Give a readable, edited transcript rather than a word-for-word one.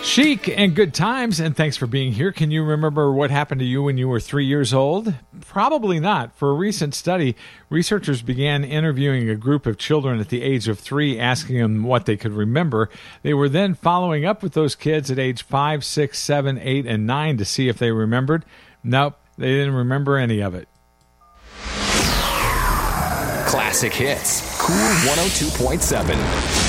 Chic and good times, and thanks for being here. Can you remember what happened to you when you were 3 years old? Probably not. For a recent study, researchers began interviewing a group of children at the age of 3, asking them what they could remember. They were then following up with those kids at age 5, 6, 7, 8, and 9 to see if they remembered. Nope, they didn't remember any of it. Classic hits. Cool 102.7.